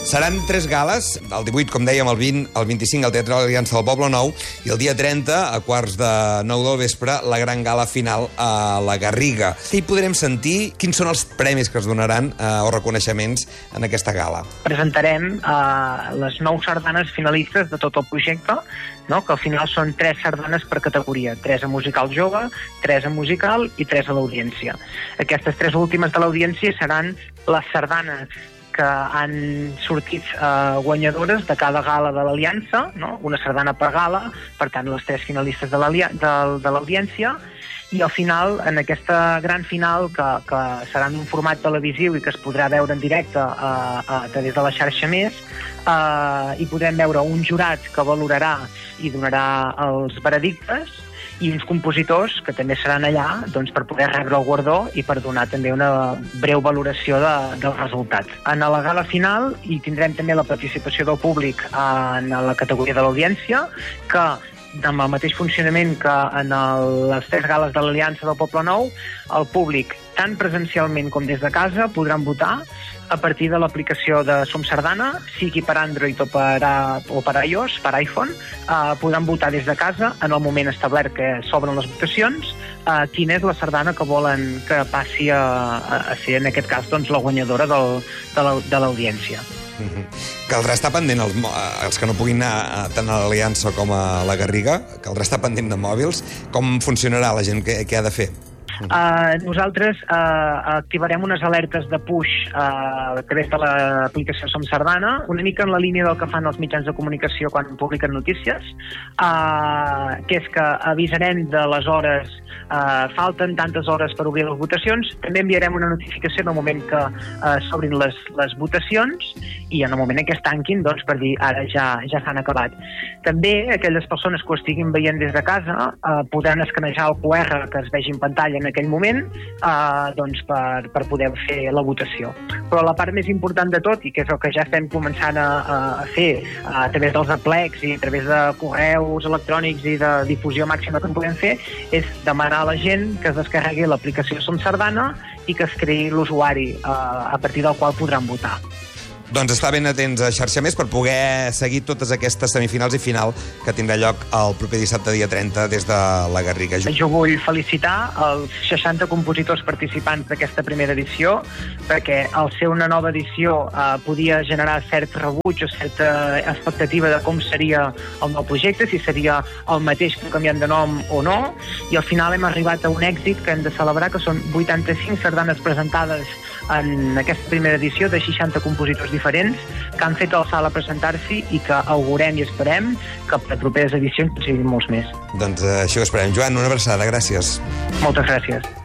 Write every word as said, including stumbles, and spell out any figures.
Seran tres gales, el divuit, com dèiem, el vint, el vint-i-cinc al Teatre Aliança del Poble Nou, i el dia trenta, a quarts de nou del vespre, la gran gala final a la Garriga. Què hi podrem sentir? Quins són els premis que es donaran eh, o reconeixements en aquesta gala? Presentarem eh, les nou sardanes finalistes de tot el projecte, no? Que al final són tres sardanes per categoria, tres a musical jove, tres a musical i tres a l'audiència. Aquestes tres últimes de l'audiència seran les sardanes que han sortit eh, guanyadores de cada gala de l'Aliança, no? Una sardana per gala, per tant, les tres finalistes de l'audiència, i al final, en aquesta gran final, que, que serà en un format televisiu i que es podrà veure en directe a, a través de la xarxa Més, eh, hi podrem veure un jurat que valorarà i donarà els veredictes, i uns compositors que també seran allà doncs, per poder rebre el guardó i per donar també una breu valoració de, dels resultats. En la gala final hi tindrem també la participació del públic en la categoria de l'audiència, que amb el mateix funcionament que en el, les tres gales de l'Aliança del Poble Nou, el públic, tant presencialment com des de casa, podran votar a partir de l'aplicació de Som Sardana, sigui per Android o per, o per iOS, per iPhone, eh, podran votar des de casa en el moment establert que s'obren les votacions, eh, quina és la sardana que volen que passi a, a ser, en aquest cas, doncs, la guanyadora del, de l'audiència. Mm-hmm. Caldrà estar pendent, els, els que no puguin anar tant a l'Aliança com a la Garriga, caldrà estar pendent de mòbils. Com funcionarà la gent? Què, què ha de fer? Uh, nosaltres uh, activarem unes alertes de push uh, a través de l'aplicació Som Sardana, una mica en la línia del que fan els mitjans de comunicació quan publiquen notícies, uh, que és que avisarem de les hores, uh, falten tantes hores per obrir les votacions, també enviarem una notificació en el moment que uh, s'obrin les, les votacions i en el moment en què es tanquin, doncs, per dir ara ja, ja s'han acabat. També aquelles persones que ho estiguin veient des de casa uh, podran escanejar el Q R que es vegi en pantalla en aquell moment eh, doncs per, per poder fer la votació. Però la part més important de tot, i que és el que ja estem començant a, a fer a través dels aplecs i a través de correus electrònics i de difusió màxima que en podem fer, és demanar a la gent que es descarregui l'aplicació Som Sardana i que es creï l'usuari eh, a partir del qual podran votar. Doncs estar ben atents a Xarxa Més per poder seguir totes aquestes semifinals i final que tindrà lloc el proper dissabte, dia trenta, des de la Garriga. Jo vull felicitar els seixanta compositors participants d'aquesta primera edició, perquè al ser una nova edició eh, podia generar cert rebuig o certa expectativa de com seria el nou projecte, si seria el mateix que canviant de nom o no, i al final hem arribat a un èxit que hem de celebrar, que són vuitanta-cinc sardanes presentades en aquesta primera edició de seixanta compositors diferents que han fet el salt a presentar-s'hi i que augurem i esperem que per properes edicions siguin molts més. Doncs eh, això ho esperem. Joan, una abraçada, gràcies. Moltes gràcies.